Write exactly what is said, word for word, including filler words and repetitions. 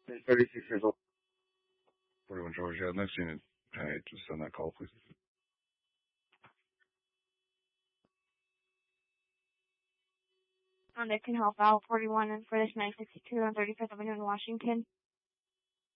thirty-six years old. forty-one George, yeah, next unit. Hey, just send that call, please. On that can help out forty-one and for this nine sixty-two on thirty-fifth Avenue in Washington.